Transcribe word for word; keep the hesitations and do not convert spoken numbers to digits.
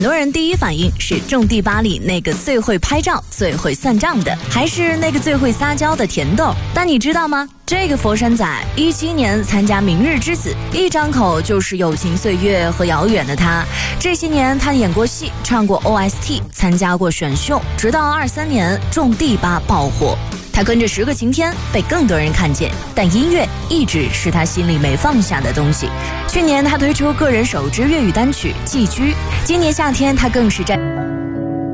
很多人第一反应是种地吧里那个最会拍照、最会算账的，还是那个最会撒娇的甜豆？但你知道吗？这个佛山仔一七年参加《明日之子》，一张口就是友情岁月和遥远的他。这些年他演过戏，唱过 O S T， 参加过选秀，直到二三年种地吧爆火。他跟着十个晴天被更多人看见，但音乐一直是他心里没放下的东西。去年他推出个人首支粤语单曲《寄居》，今年夏天他更是在